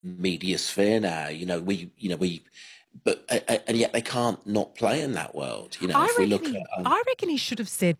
media sphere now. And yet they can't not play in that world. If we look at, I reckon he should have said,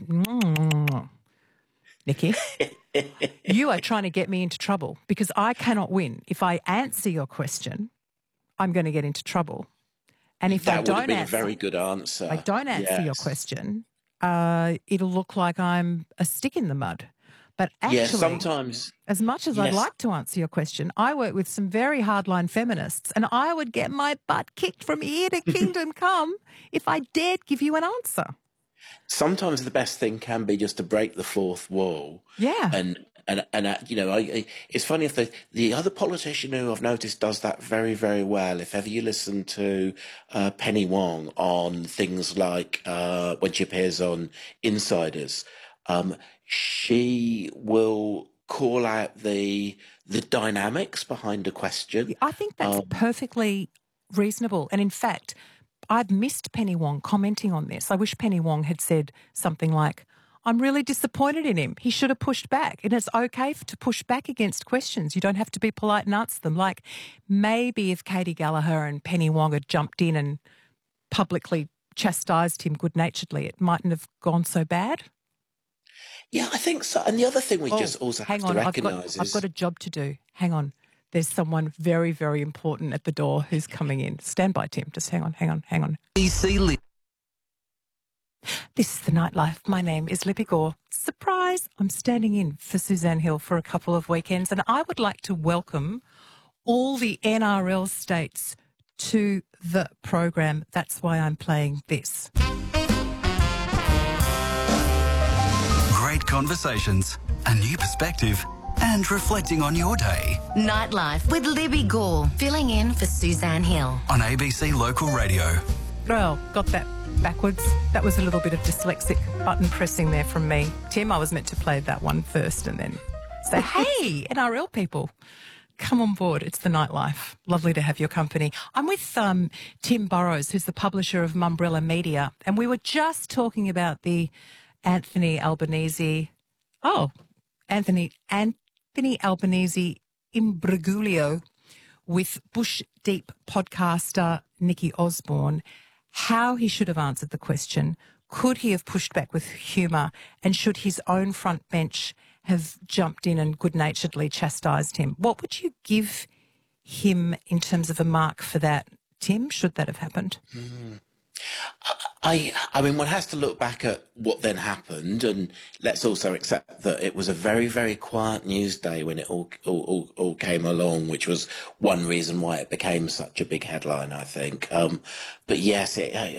Nikki, you are trying to get me into trouble because I cannot win. If I answer your question, I'm going to get into trouble. And if that would have been a very good answer. I don't answer your question, it'll look like I'm a stick in the mud. But actually, sometimes, as much as I'd like to answer your question, I work with some very hardline feminists and I would get my butt kicked from here to kingdom come if I dared give you an answer. Sometimes the best thing can be just to break the fourth wall. Yeah. And it's funny if the other politician who I've noticed does that very, very well. If ever you listen to Penny Wong on things like when she appears on Insiders, she will call out the dynamics behind a question. I think that's perfectly reasonable. And in fact, I've missed Penny Wong commenting on this. I wish Penny Wong had said something like, I'm really disappointed in him. He should have pushed back. And it's okay to push back against questions. You don't have to be polite and answer them. Like maybe if Katie Gallagher and Penny Wong had jumped in and publicly chastised him good-naturedly, it mightn't have gone so bad. Yeah, I think so. And the other thing we just also have to recognise is... I've got a job to do. Hang on. There's someone very, very important at the door who's coming in. Stand by, Tim. Just hang on. This is The Nightlife. My name is Lippy Gore. Surprise! I'm standing in for Suzanne Hill for a couple of weekends, and I would like to welcome all the NRL states to the program. That's why I'm playing this. Great conversations, a new perspective, and reflecting on your day. Nightlife with Libby Gore, filling in for Suzanne Hill. On ABC Local Radio. Well, got that backwards. That was a little bit of dyslexic button pressing there from me. Tim, I was meant to play that one first and then say, hey, NRL people, come on board. It's The Nightlife. Lovely to have your company. I'm with Tim Burrows, who's the publisher of Mumbrella Media, and we were just talking about the Anthony Albanese imbroglio with Bush Deep podcaster Nikki Osborne, how he should have answered the question, could he have pushed back with humour, and should his own front bench have jumped in and good-naturedly chastised him? What would you give him in terms of a mark for that, Tim, should that have happened? I mean, one has to look back at what then happened, and let's also accept that it was a very, very quiet news day when it all came along, which was one reason why it became such a big headline, I think. But yes,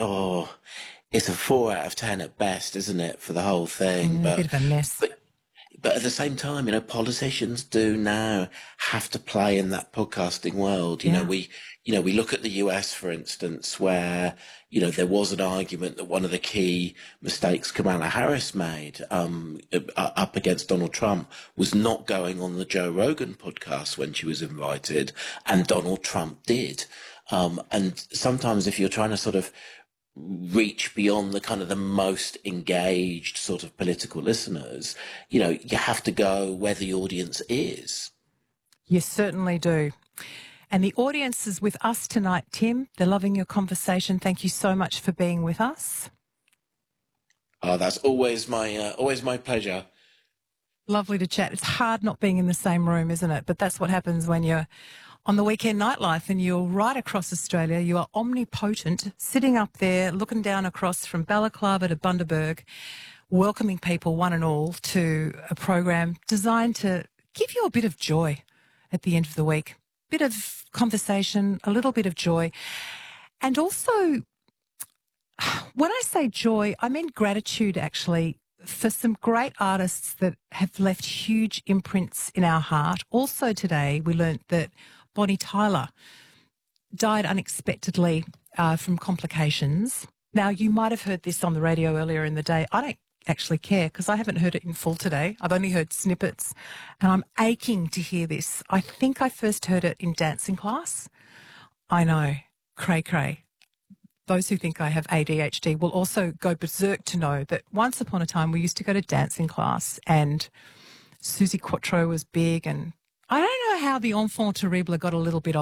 it's a 4 out of 10 at best, isn't it, for the whole thing? A bit of a mess. But at the same time, politicians do now have to play in that podcasting world. We look at the US, for instance, where, there was an argument that one of the key mistakes Kamala Harris made up against Donald Trump was not going on the Joe Rogan podcast when she was invited, and Donald Trump did. And sometimes if you're trying to sort of reach beyond the kind of the most engaged sort of political listeners, you have to go where the audience is. You certainly do. And the audience is with us tonight, Tim. They're loving your conversation. Thank you so much for being with us. Oh, that's always my pleasure. Lovely to chat. It's hard not being in the same room, isn't it? But that's what happens when you're on the weekend nightlife and you're right across Australia. You are omnipotent, sitting up there, looking down across from Balaclava to Bundaberg, welcoming people, one and all, to a program designed to give you a bit of joy at the end of the week. Bit of conversation, a little bit of joy. And also, when I say joy, I mean gratitude, actually, for some great artists that have left huge imprints in our heart. Also today, we learnt that Bonnie Tyler died unexpectedly from complications. Now, you might have heard this on the radio earlier in the day. I don't actually care because I haven't heard it in full today. I've only heard snippets and I'm aching to hear this. I think I first heard it in dancing class. I know, cray. Those who think I have ADHD will also go berserk to know that once upon a time we used to go to dancing class and Susie Quattro was big, and I don't know how the enfant terrible got a little bit